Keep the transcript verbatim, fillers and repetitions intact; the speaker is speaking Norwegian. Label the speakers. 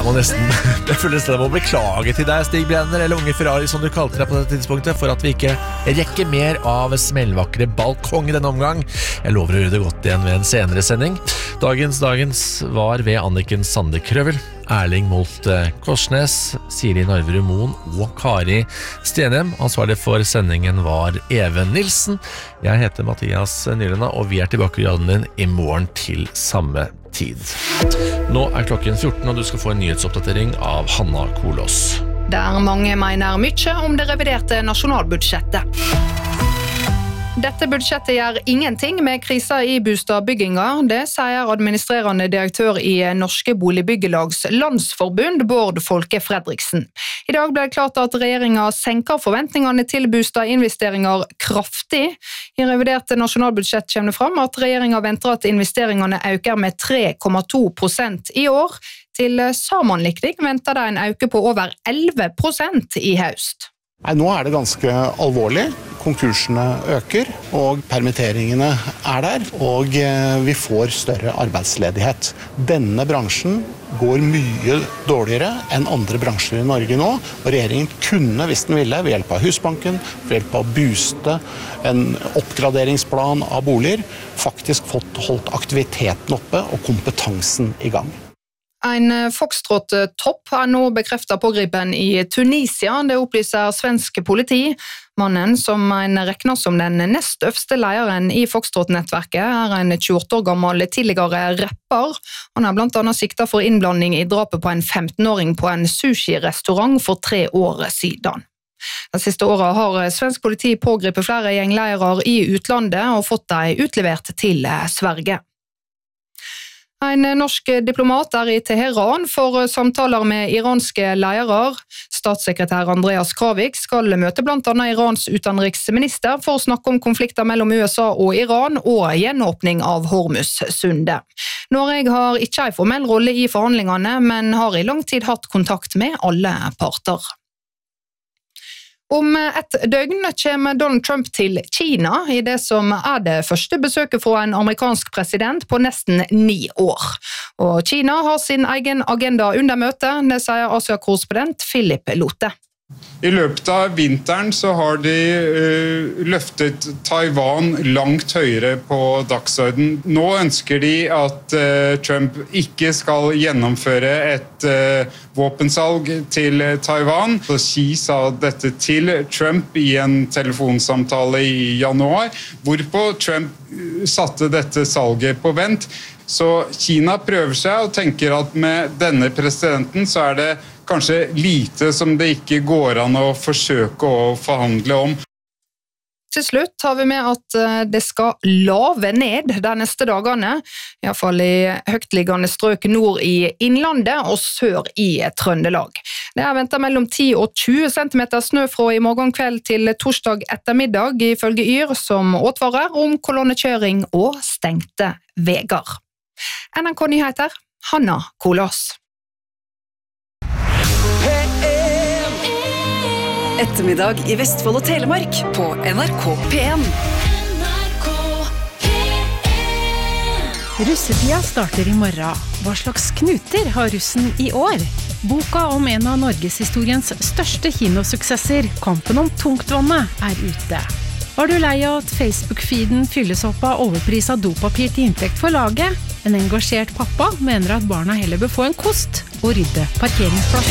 Speaker 1: må nesten Jeg føler nesten jeg må beklage til deg, Stig Brenner, eller Unge Ferrari, som du kalte deg på dette tidspunktet, for at vi ikke rekker mer av smellvakre balkong i denne omgang. Jeg lover å gjøre det godt igjen ved en senere sending. Dagens dagens var ved Anniken Sandekrøvel, Erling Molt Korsnes, Siri Narverud Moen og Kari Stenhem. Ansvarlig for sendingen var Even Nilsen. Jeg heter Mathias Nylenda, og vi er tilbake i radioen din i morgen til samme tid. Nå er klokken fjorten, og du skal få en nyhetsoppdatering av Hanna Kolås.
Speaker 2: Der mange mener mye om det reviderte nasjonalbudsjettet. Dette budsjettet gjør ingenting med krisa i bostadsbygginga, det sier administrerende direktør i Norske Boligbyggelags Landsforbund, Bård Folke Fredriksen. I dag ble det klart at regjeringen senker forventningene til bostadinvesteringer kraftig. I reviderte nasjonalbudsjett kommer det fram at regjeringen venter at investeringene øker med tre komma to prosent i år. Til sammenlikning venter det en øke på over elleve prosent i høst.
Speaker 3: Nei, nå er det ganske alvorlig. Konkursene øker, og permitteringene er der, og vi får større arbeidsledighet. Denne bransjen går mye dårligere enn andre bransjer i Norge nå, og regjeringen kunne, hvis den ville, ved hjelp av Husbanken, ved hjelp av booste, en oppgraderingsplan av boliger, faktisk fått holdt aktiviteten oppe og kompetansen i gang.
Speaker 2: En Foxtrot-topp er nå bekreftet pågripen i Tunisia, det opplyser svensk politi. Mannen, som en regner som den nest øverste lederen i Foxtrot-nettverket, er en tjueåtte år gammel tidligere rapper. Han er blant annet siktet for innblanding i drapet på en femtenåring på en sushi-restaurant for tre år siden. De siste årene har svensk politi pågripet flere gjengleirer i utlandet og fått dem utlevert til Sverige. En norsk diplomat er i Teheran for samtaler med iranske ledere. Statssekretær Andreas Kravik skal møte blant annet Irans utenriksminister for å snakke om konflikter mellom U S A og Iran og gjenåpning av Hormuz-sundet. Norge har ikke en formell rolle i forhandlingene, men har i lang tid hatt kontakt med alle parter. Om et døgn kommer Donald Trump til Kina i det som er det første besøket fra en amerikansk president på nesten ni år. Og Kina har sin egen agenda under møtet, det sier Asia-korrespondent Philip Lote.
Speaker 4: I løpet av vinteren så har de uh, løftet Taiwan langt høyere på dagsordenen. Nå ønsker de at uh, Trump ikke skal gjennomføre et uh, våpensalg til Taiwan. Så Xi sa dette til Trump i en telefonsamtale i januar, hvorpå Trump satte dette salget på vent. Så Kina prøver seg og tenker at med denne presidenten så er det kanskje lite som det ikke går an å forsøke å forhandle om.
Speaker 2: Til slutt har vi med at det skal lave ned de neste dagene, i hvert fall i høytliggende strøk nord i Innlandet og sør i Trøndelag. Det er ventet mellom ti og tjue centimeter snø fra i morgen kveld til torsdag ettermiddag, ifølge Yr, som advarer om kolonnekjøring og stengte veier. N R K Nyheter, Hanna Kolås.
Speaker 5: Ettermiddag i Vestfold og Telemark på N R K P en.
Speaker 6: Russetida starter i morgen. Hva slags knuter har russen i år? Boka om en av Norgeshistoriens største kinosuksesser, Kampen om tungtvannet, er ute. Var du lei av at Facebook-feeden fylles opp av overpris av dopapir til inntekt for laget? En engasjert pappa mener at barna heller bør få en kost og rydde parkeringsplass.